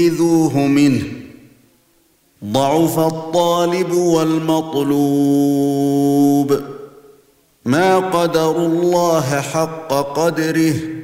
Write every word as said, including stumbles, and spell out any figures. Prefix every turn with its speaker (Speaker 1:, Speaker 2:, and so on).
Speaker 1: ذُوهُ مِنْهُ ضَعُفَ الطَّالِبُ وَالْمَطْلُوبُ ما قَدَرُوا اللَّهَ حَقَّ قَدْرِهِ